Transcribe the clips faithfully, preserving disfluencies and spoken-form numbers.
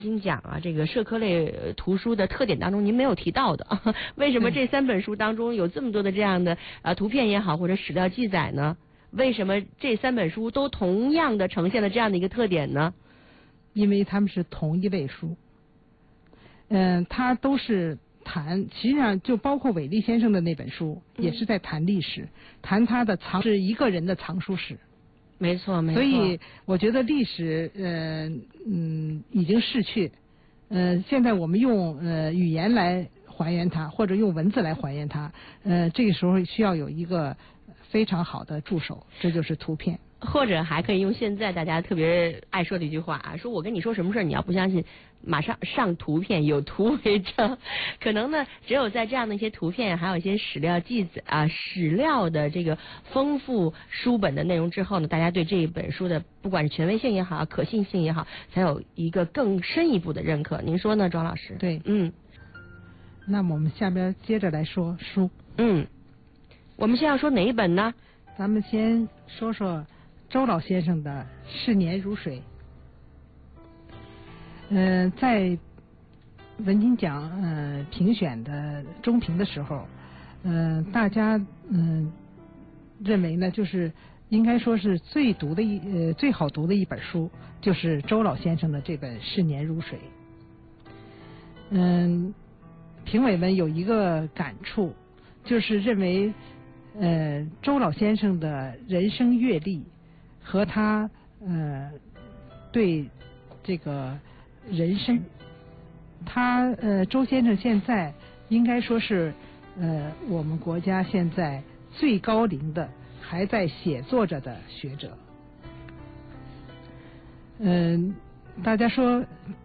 金奖啊，这个社科类图书的特点当中，您没有提到的，为什么这三本书当中有这么多的这样的呃图片也好，或者史料记载呢？为什么这三本书都同样的呈现了这样的一个特点呢？ 因为他们是同一类书，嗯、呃，它都是谈，实际上就包括韦利先生的那本书，嗯、也是在谈历史，谈他的藏是一个人的藏书史。 没错，没错。 所以我觉得历史，呃，嗯，已经逝去，呃，现在我们用呃语言来还原它，或者用文字来还原它，呃，这个时候需要有一个非常好的助手，这就是图片。 或者还可以用现在大家特别爱说的一句话啊，说我跟你说什么事儿，你要不相信，马上上图片，有图为证。可能呢，只有在这样的一些图片，还有一些史料记载啊，史料的这个丰富书本的内容之后呢，大家对这一本书的不管是权威性也好，可信性也好，才有一个更深一步的认可。您说呢，庄老师？ 对， 嗯。 那么我们下边接着来说书。 嗯，我们先要说哪一本呢？ 咱们先说说周老先生的《逝年如水》。呃，在文津奖呃评选的中评的时候，呃，大家嗯、呃、认为呢，就是应该说是最读的一呃最好读的一本书，就是周老先生的这本《逝年如水》。嗯，评委们有一个感触，就是认为呃周老先生的人生阅历和他呃对这个人生，他呃周先生现在应该说是呃我们国家现在最高龄的还在写作着的学者。嗯、呃，大家说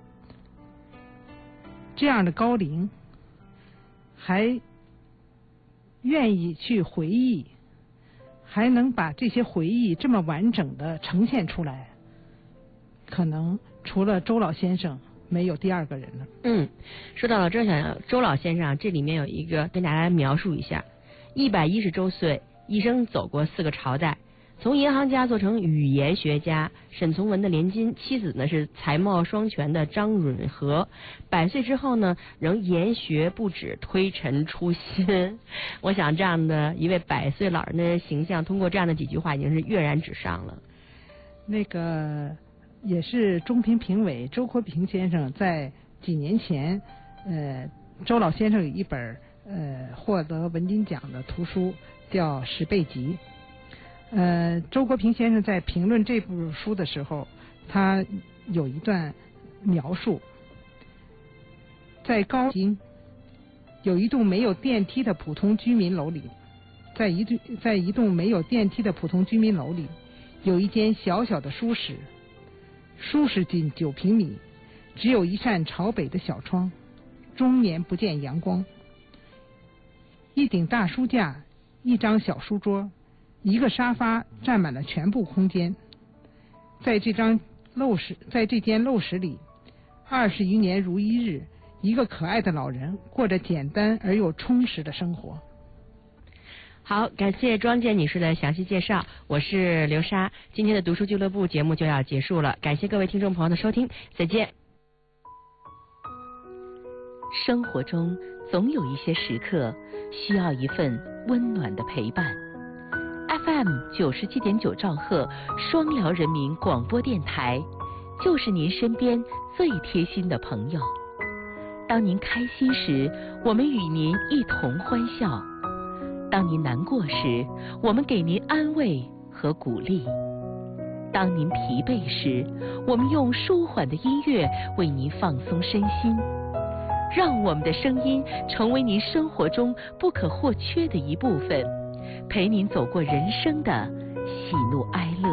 这样的高龄还愿意去回忆，还能把这些回忆这么完整的呈现出来，可能除了周老先生没有第二个人了。 嗯，说到了周小周老先生，这里面有一个跟大家描述一下：一百一十周岁，一生走过四个朝代，从银行家做成语言学家，沈从文的连襟，妻子呢是才貌双全的张允和。百岁之后呢，仍研学不止，推陈出新。我想这样的一位百岁老人的形象，通过这样的几句话，已经是跃然纸上了。 那个也是中评评委周国平先生在几年前，呃，周老先生有一本呃获得文津奖的图书叫《十倍集》。呃，周国平先生在评论这部书的时候，他有一段描述，在高京有一栋没有电梯的普通居民楼里，在一栋在一栋没有电梯的普通居民楼里，有一间小小的书室，书室仅九平米，只有一扇朝北的小窗，终年不见阳光。一顶大书架，一张小书桌，一个沙发占满了全部空间。在这张陋室，在这间陋室里，二十余年如一日，一个可爱的老人过着简单而又充实的生活。 好，感谢庄健女士的详细介绍，我是刘莎。今天的读书俱乐部节目就要结束了，感谢各位听众朋友的收听，再见。 生活中总有一些时刻需要一份温暖的陪伴。F M 九十七点九兆赫双辽人民广播电台，就是您身边最贴心的朋友。当您开心时，我们与您一同欢笑；当您难过时，我们给您安慰和鼓励；当您疲惫时，我们用舒缓的音乐为您放松身心。让我们的声音成为您生活中不可或缺的一部分，陪您走过人生的喜怒哀乐。